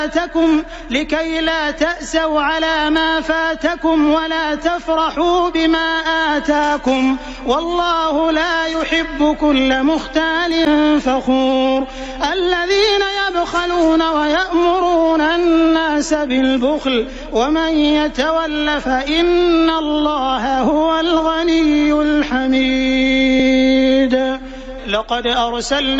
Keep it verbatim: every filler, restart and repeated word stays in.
فاتكم لكي لا تأسوا على ما فاتكم ولا تفرحوا بما آتاكم والله لا يحب كل مختال فخور الذين يبخلون ويأمرون الناس بالبخل ومن يتول فإن الله هو الغني الحميد. لقد أرسلنا